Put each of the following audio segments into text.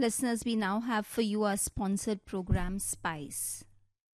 Listeners, we now have for you our sponsored program, Spice.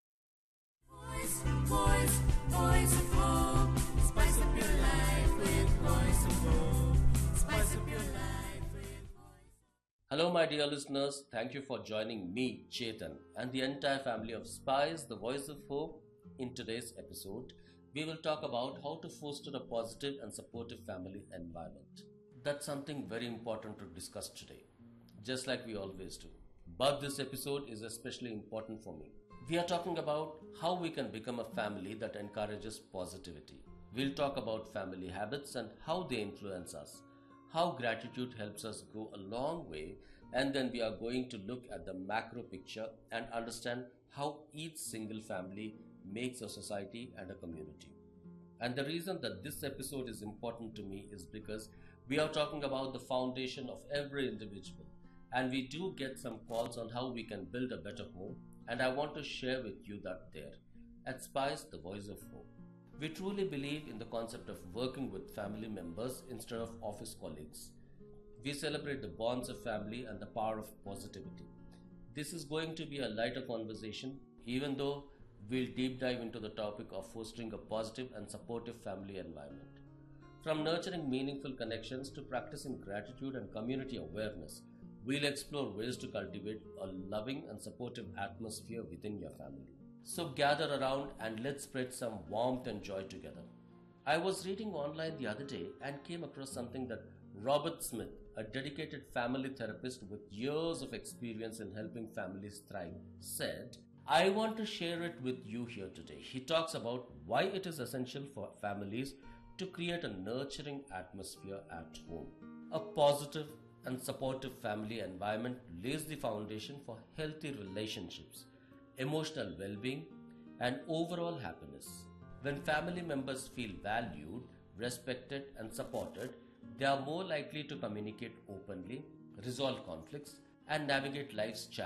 Voice of hope. Spice up your life with Voice of Hope. Spice up your life with Voice. Hello, my dear listeners. Thank you for joining me, Chetan, and the entire family of Spice, the Voice of Hope. In today's episode, we will talk about how to foster a positive and supportive family environment. That's something very important to discuss today, just like we always do. But this episode is especially important for me. We are talking about how we can become a family that encourages positivity. We'll talk about family habits and how they influence us, how gratitude helps us go a long way, and then we are going to look at the macro picture and understand how each single family makes a society and a community. And the reason that this episode is important to me is because we are talking about the foundation of every individual. And we do get some calls on how we can build a better home. And I want to share with you that there, at Spice, the Voice of Hope. We truly believe in the concept of working with family members instead of office colleagues. We celebrate the bonds of family and the power of positivity. This is going to be a lighter conversation, even though we'll deep dive into the topic of fostering a positive and supportive family environment. From nurturing meaningful connections to practicing gratitude and community awareness, we'll explore ways to cultivate a loving and supportive atmosphere within your family. So gather around and let's spread some warmth and joy together. I was reading online the other day and came across something that Robert Smith, a dedicated family therapist with years of experience in helping families thrive, said, I want to share it with you here today. He talks about why it is essential for families to create a nurturing atmosphere at home. A positive and supportive family environment lays the foundation for healthy relationships, emotional well-being, and overall happiness. When family members feel valued, respected, and supported, they are more likely to communicate openly, resolve conflicts, and navigate life's challenges